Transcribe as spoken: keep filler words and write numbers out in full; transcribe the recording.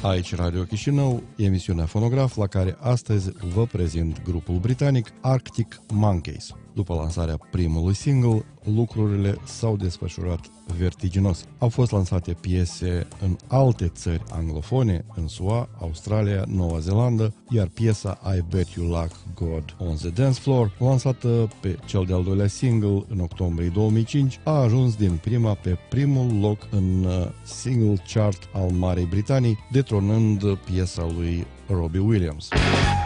Aici Radio Chișinău, emisiunea Fonograf, la care astăzi vă prezint grupul britanic Arctic Monkeys. După lansarea primului single, lucrurile s-au desfășurat vertiginos. Au fost lansate piese în alte țări anglofone, în S U A, Australia, Noua Zeelandă, iar piesa I Bet You Like God on the Dance Floor, lansată pe cel de-al doilea single în octombrie două mii cinci, a ajuns din prima pe primul loc în single chart al Marii Britanii, detronând piesa lui Robbie Williams.